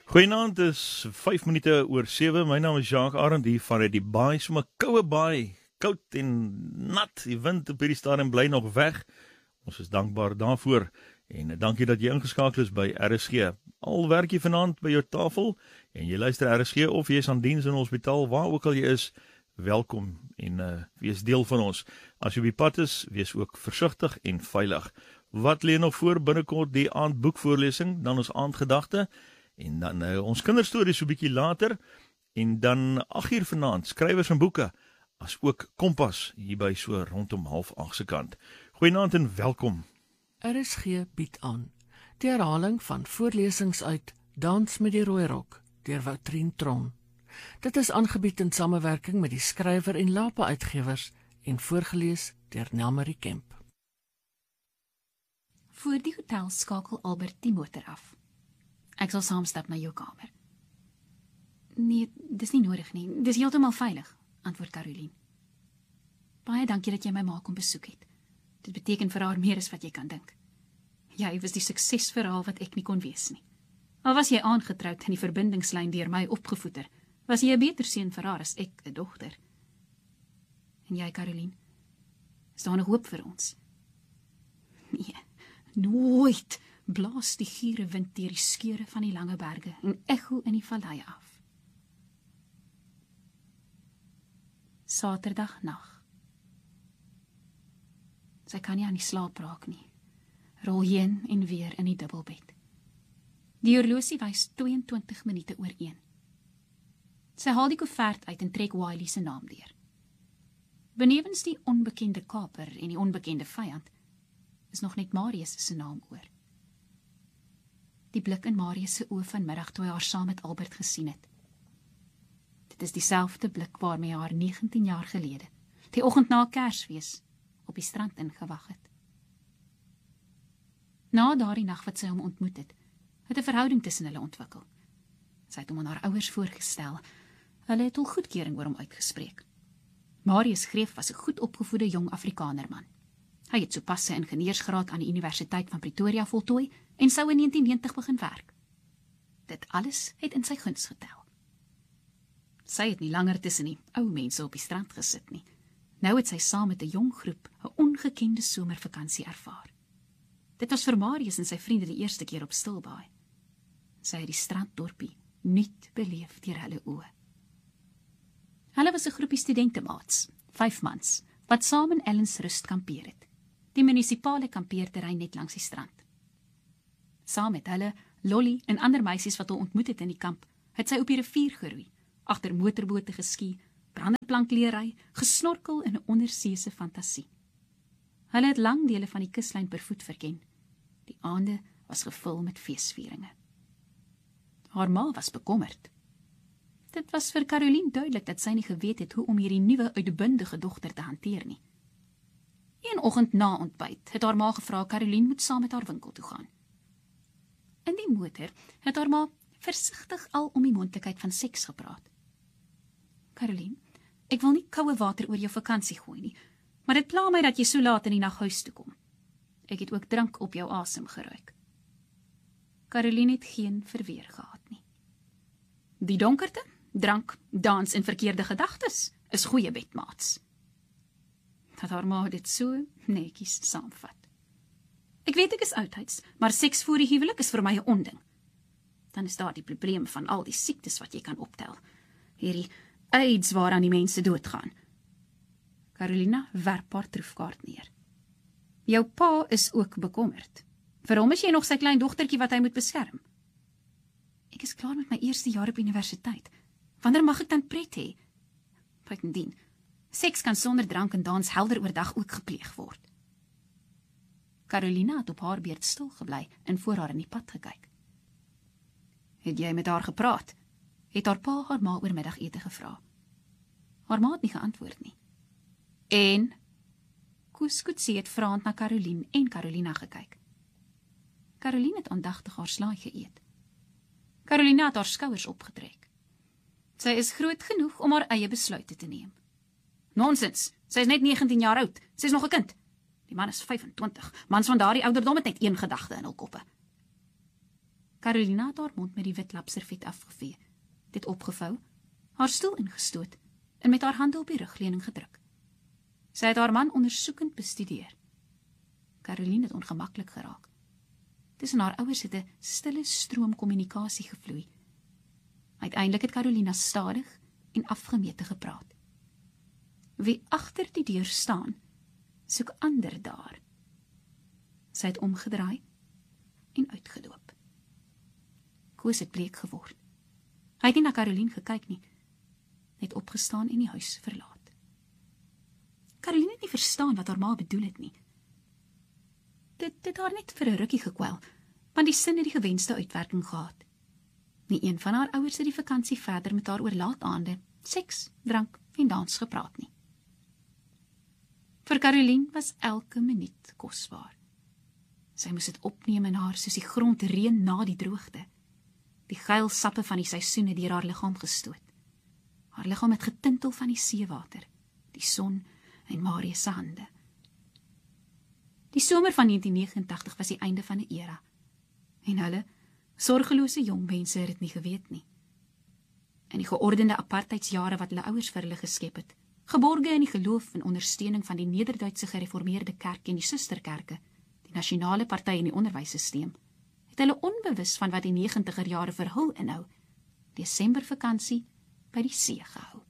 Goeienaand, is 5 minute oor 7. My naam is Jacques Arend hier vanuit die baai, so 'n koue baai, koud en nat. Die wind op hierdie stadium bly nog weg. Ons is dankbaar daarvoor en dankie dat jy ingeskakel is by RSG. Al werk jy vanaand by jou tafel en jy luister RSG of jy is aan diens in 'n hospitaal, waar ook al jy is, welkom en wees deel van ons. As jy op die pad is, wees ook versigtig en veilig. Wat lê nog voor? Binnekort die aandboekvoorlesing, dan ons aandgedagte en dan ons kinderstories so 'n bietjie later en dan 8uur vanaand skrywers en boeke as ook Kompas hierby so rondom 7:30 se kant. Goeienaand en welkom. RSG bied aan die herhaling van voorlesings uit Dans met die Rooi Rok deur Woutrien Tron. Dit is aangebied in samewerking met die Skrywer en Lapa Uitgewers en voorgeles deur Nelmarie Kemp. Voor die hotel skakel Albert die motor af. Ek sal saamstap na jou kamer. Nee, dis nie nodig nie. Dis heeltemal veilig, antwoord Caroline. Baie dankie dat jy my ma kom besoek het. Dit beteken vir haar meer as wat jy kan dink. Jy was die suksesverhaal wat ek nie kon wees nie. Al was jy aangetroud en die verbindingslyn deur my opgevoeder, was jy 'n beter seun vir haar as ek 'n dogter. En jy, Caroline, is daar nog hoop vir ons? Nee, nooit blaas die giere wind deur die skeure van die lange berge en echo in die valleie af. Saterdagnag. Sy kan nie aan die slaap raak nie. Rol heen en weer in die dubbelbed. Die horlosie wys 22 minute oor 1. Sy haal die koevert uit en trek Wiley se naam deur. Benewens die onbekende kaper en die onbekende vyand, is nog net Marius se naam oor. Die blik in Marius se oë vanmiddag toe hy haar saam met Albert gesien het. Dit is dieselfde blik waarmee haar 19 jaar gelede, die oggend na Kersfees, op die strand ingewag het. Na daardie nag wat sy hom ontmoet het, 'n verhouding tussen hulle ontwikkel. Sy het hom aan haar ouers voorgestel. Hulle het hul goedkeuring oor hom uitgespreek. Marius Greef was 'n goed opgevoede jong Afrikanerman. Hy het sopas sy ingenieursgraad aan die Universiteit van Pretoria voltooi en sou in 1990 begin werk. Dit alles het in sy guns getel. Sy het nie langer tussen die ou mense op die strand gesit nie. Nou het sy saam met 'n jong groep 'n ongekende somervakansie ervaar. Dit was vir Marius en sy vriende die eerste keer op Stilbaai. Sy het die stranddorpie nuut beleef deur hulle oë. Hulle was 'n groepie studentemaats, 5 mans, wat saam in Ellensrust kampeer het, die munisipale kampeerterrein net langs die strand. Saam met hulle, Lolly en ander meisies wat hom ontmoet het in die kamp, het sy op die rivier geroei, agter motorbote geskie, branderplankleery, gesnorkel in 'n onderseese fantasie. Hulle het lang dele van die kuslyn per voet verken. Die aande was gevul met feesvieringe. Haar ma was bekommerd. Dit was vir Caroline duidelik dat sy nie geweet het hoe om hierdie nuwe uitbundige dogter te hanteer nie. Een oggend na ontbyt het haar ma gevra Caroline moet saam met haar winkel toe gaan. In die motor het haar ma versigtig al om die moontlikheid van seks gepraat. Caroline, ek wil nie koue water oor jou vakansie gooi nie, maar dit pla my dat jy so laat in die nag huis toe kom. Ek het ook drank op jou asem geruik. Caroline het geen verweer gehad nie. Die donkerte, drank, dans en verkeerde gedagtes is goeie bedmaats. Dat haar ma dit so netjies saamvat. Ek weet ek is oudtyds, maar seks voor die huwelik is vir my 'n onding. Dan is daar die probleem van al die siektes wat jy kan optel. Hierdie AIDS waaraan die mense doodgaan. Carolina werp haar troefkaart neer. Jou pa is ook bekommerd. Vir hom is jy nog sy klein dogtertjie wat hy moet beskerm. Ek is klaar met my eerste jaar op universiteit. Wanneer mag ek dan pret hê? Buitendien, seks kan sonder drank en dans helder oordag ook gepleeg word. Carolina het op haar beurt stil gebly en voor haar in die pad gekyk. Het jy met haar gepraat? Het haar pa haar ma oor middagete gevra. Haar ma het nie geantwoord nie. En Koos Koetsie het vraend na Caroline en Carolina gekyk. Caroline het aandagtig haar slaai geëet. Carolina het haar skouers opgetrek. Sy is groot genoeg om haar eie besluite te neem. Nonsens, sy is net 19 jaar oud, sy is nog 'n kind. Die man is 25, mans van daardie ouderdom het net een gedagte in hul koppe. Carolina het haar mond met die wit lapservet afgevee, dit opgevou, haar stoel ingestoot en met haar hande op die rugleuning gedruk. Sy het haar man ondersoekend bestudeer. Caroline het ongemaklik geraak. Tussen haar ouers het 'n stille stroom kommunikasie gevloei. Uiteindelik het Carolina stadig en afgemete gepraat. Wie agter die deur staan, soek ander daar. Sy het omgedraai en uitgeloop. Koos het bleek geword. Hy het nie na Caroline gekyk nie, net opgestaan en die huis verlaat. Caroline het nie verstaan wat haar ma bedoel het nie. Dit haar net vir 'n rukkie gekwel, want die sin het die gewenste uitwerking gehad. Nie een van haar ouers het die vakansie verder met haar oor laataande, seks, drank en dans gepraat nie. Vir Caroline was elke minuut kosbaar. Sy moes dit opneem in haar soos die grond reën na die droogte. Die geilsappe van die seisoen het deur haar liggaam gestoot. Haar liggaam het getintel van die seewater, die son en Marius se hande. Die somer van 1989 was die einde van 'n era. En hulle, sorgelose jong mense, het dit nie geweet nie. In die geordende apartheidsjare wat hulle ouers vir hulle geskep het, geborge in die geloof en ondersteuning van die Nederduitse gereformeerde kerk en die susterkerke, die nasionale party en die onderwyssysteem, het hulle onbewus van wat die 90er jare vir hul inhou, Desembervakansie by die see gehou.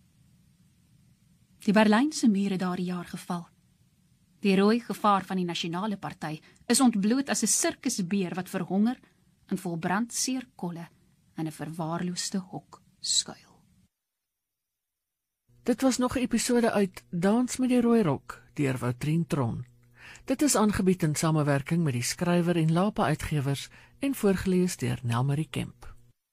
Die Berlynse muur het daardie jaar geval. Die rooi gevaar van die nasionale party is ontbloot as 'n sirkusbeer wat verhonger en vol brandseer kolle in 'n verwaarloosde hok skuil. Dit was nog 'n episode uit Dans met die Rooirok deur Woutrien Tron. Dit is aangebied in samewerking met die Skrywer en Lapa Uitgewers en voorgeles deur Nelmarie Kemp.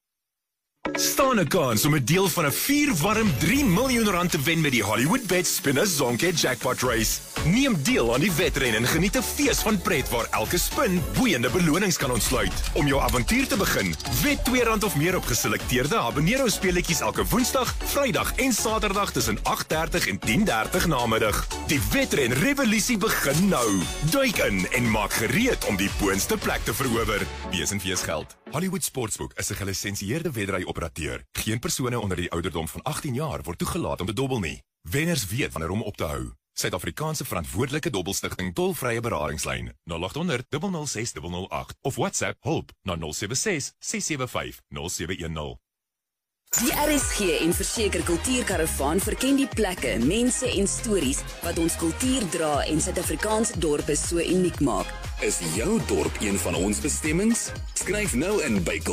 Staan 'n kans om 'n deel van 'n 4-warm R3 miljoen te wen met die Hollywood-Bet Spinner Zonke Jackpot Race. Neem deel aan die wedren en geniet 'n fees van pret waar elke spin boeiende belonings kan ontsluit. Om jou avontuur te begin, wed R2 of meer op geselekteerde habanero speletjies elke Woensdag, Vrydag en Saterdag tussen 8:30 en 10:30 namiddag. Die wedren revolusie begin nou. Duik in en maak gereed om die boonste plek te verower. Wees en fees geld. Hollywood Sportsbook is 'n gelisensieerde wedry-operateur. Geen persone onder die ouderdom van 18 jaar word toegelaat om te dobbel nie. Wenners weet wanneer om op te hou. Suid-Afrikaanse verantwoordelike dobbelstigting tolvrye beradingslyn 0800 006 008 of WhatsApp hulp na 076 675 0710. Die RSG en Verseker Kultuurkaravaan verken die plekke, mense en stories wat ons kultuur dra en Suid-Afrikaanse dorpe so uniek maak. Is jou dorp een van ons bestemmings? Skryf nou in by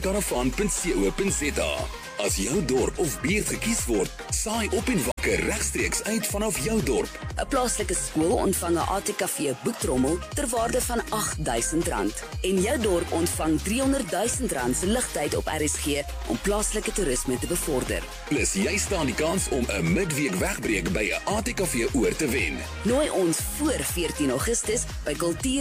kultuurkaravaan.co.za. As jou dorp of buurt gekies word, saai op en wakker regstreeks uit vanaf jou dorp. 'n Plaaslike skool ontvang 'n ATKV boektrommel ter waarde van R8.000 en jou dorp ontvang R300.000 se ligtyd op RSG om plaaslike toerisme te bevorder. Plus jy staan die kans om 'n midweek wegbreek by 'n ATKV oor te wen. Nooi ons voor 14 Augustus by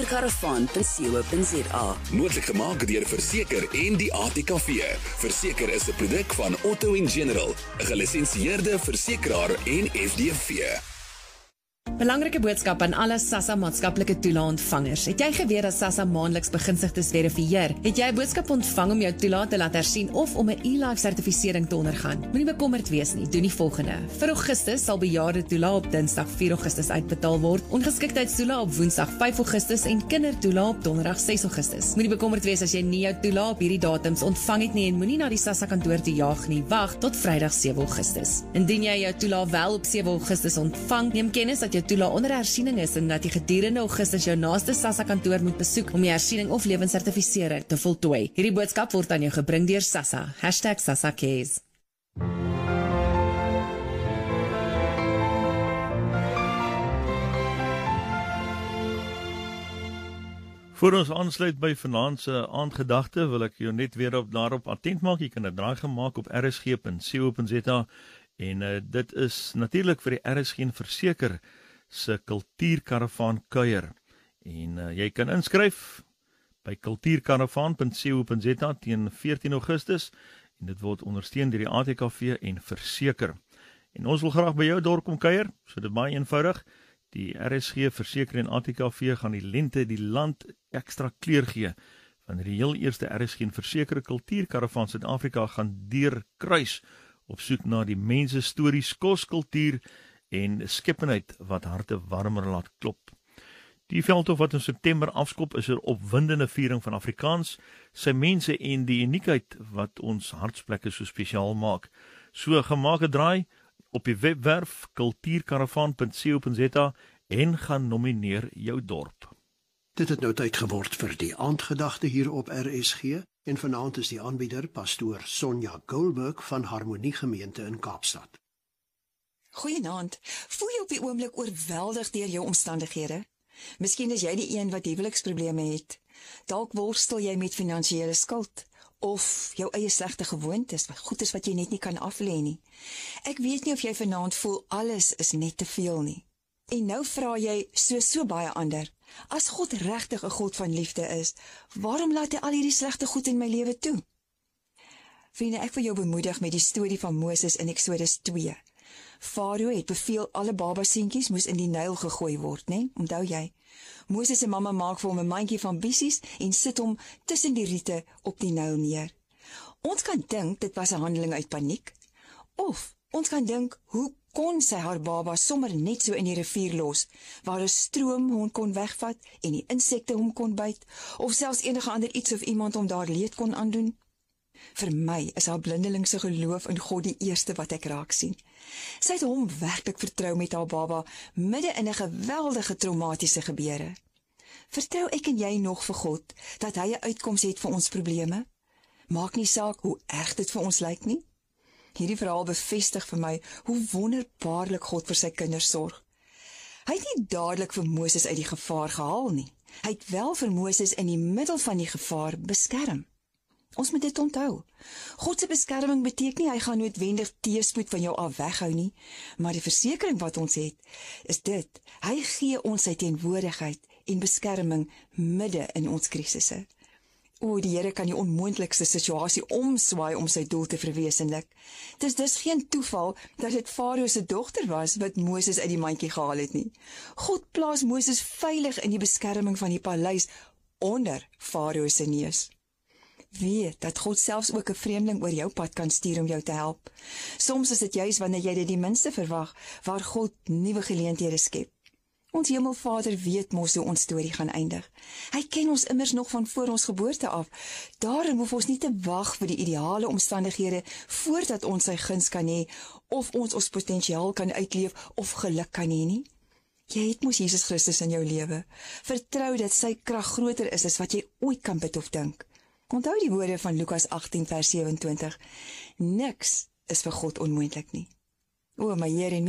kultuurkaravaan.co.za. Moontlik gemaak deur Verseker en die ATKV. Verseker is 'n produk van Otto & General, 'n gelisensieerde versekeraar en FDV. Belangrike boodskap aan alle SASSA maatskaplike toelae-ontvangers. Het jy geweet dat SASSA maandeliks beginsigtes verifieer? Het jy 'n boodskap ontvang om jou toelae te laat hersien of om 'n e-life sertifisering te ondergaan? Moenie bekommerd wees nie, doen die volgende. Vir Augustus sal bejaarde toelae op Dinsdag 4 Augustus uitbetaal word, ongeskiktheidstoelae op Woensdag 5 Augustus en kindertoelae op Donderdag 6 Augustus. Moenie bekommerd wees as jy nie jou toelae op hierdie datums ontvang het nie en moenie na die SASSA kantoor toe jaag nie. Wag tot Vrydag 7 Augustus. Indien jy jou toelae wel op 7 Augustus ontvang, neem kennis dat jou toelae onder hersiening is en dat jy gedurende Augustus jou naaste SASSA kantoor moet besoek om die hersiening of lewenssertifisering te voltooi. Hierdie boodskap word aan jou gebring deur SASSA. #SassaCase. Voor ons aansluit by vanaand se aandgedagte, wil ek jou net weer daarop attent maak. Jy kan 'n draai gemaak op rsg.co.za en dit is natuurlik vir die RSG en Verseker se kultuurkaravaan kuier. En jy kan inskryf by kultuurkaravaan.co.za teen 14 Augustus en dit word ondersteun deur die ATKV en Verseker. En ons wil graag by jou dorp kom kuier, so dit is baie eenvoudig. Die RSG, Verseker en ATKV gaan die lente die land ekstra kleur gee wanneer die heel eerste RSG en Versekerde kultuurkaravaan Suid-Afrika gaan deurkruis op soek na die mense stories, kos, kultuur en skependheid wat harte warmer laat klop. Die veldtocht wat in September afskop is 'n opwindende viering van Afrikaans, sy mense en die uniekheid wat ons hartsplekke so spesiaal maak. So gemaak 'n draai op die webwerf kultuurkaravaan.co.za en gaan nomineer jou dorp. Dit het nou tyd geword vir die aandgedagte hier op RSG en vanaand is die aanbieder pastoor Sonja Goldberg van Harmonie Gemeente in Kaapstad. Goeienaand. Voel jy op die oomblik oorweldig deur jou omstandighede? Miskien is jy die een wat huweliksprobleme het. Dalk worstel jy met finansiële skuld of jou eie slegte gewoontes, goedes wat jy net nie kan aflê nie. Ek weet nie of jy vanaand voel alles is net te veel nie. En nou vra jy so baie ander. As God regtig 'n God van liefde is, waarom laat hy al hierdie slegte goed in my lewe toe? Vriende, ek wil jou bemoedig met die storie van Moses in Eksodus 2. Farao het beveel alle babaseentjies moes in die Nyl gegooi word, né? Onthou jy? Moses se mamma maak vir hom 'n mandjie van bissies en sit hom tussen die riete op die Nyl neer. Ons kan dink dit was 'n handeling uit paniek, of ons kan dink, hoe kon sy haar baba sommer net so in die rivier los, waar 'n stroom hom kon wegvat en die insekte hom kon byt, of selfs enige ander iets of iemand hom daar leed kon aandoen? Vir my is haar blindelingse geloof in God die eerste wat ek raak sien. Sy het hom werklik vertrou met haar baba, midde in 'n geweldige traumatiese gebeure. Vertrou ek en jy nog vir God, dat hy 'n uitkoms het vir ons probleme? Maak nie saak hoe erg dit vir ons lyk nie. Hierdie verhaal bevestig vir my hoe wonderbaarlik God vir sy kinders sorg. Hy het nie dadelik vir Moses uit die gevaar gehaal nie. Hy het wel vir Moses in die middel van die gevaar beskerm. Ons moet dit onthou. God se beskerming beteken nie hy gaan noodwendig teëspoed van jou af weghou nie, maar die versekering wat ons het, is dit. Hy gee ons sy teenwoordigheid en beskerming midde in ons krisisse. Die Here kan die onmoontlikste situasie omswaai om sy doel te verwesenlik. Dit is dus geen toeval dat dit Farao se dogter was wat Moses uit die mandjie gehaal het nie. God plaas Moses veilig in die beskerming van die paleis onder Farao se neus. Weet dat God selfs ook 'n vreemdeling oor jou pad kan stuur om jou te help. Soms is dit juis wanneer jy dit die minste verwag, waar God nuwe geleenthede skep. Ons Hemelvader weet mos hoe ons storie gaan eindig. Hy ken ons immers nog van voor ons geboorte af. Daarom hoef ons nie te wag vir die ideale omstandighede voordat ons sy guns kan hê, of ons potensiaal kan uitleef of geluk kan hê nie. Jy het mos Jesus Christus in jou lewe. Vertrou dat sy krag groter is as wat jy ooit kan bid of dink. Onthou die woorde van Lukas 18 vers 27. Niks is vir God onmoontlik nie. O, my Here en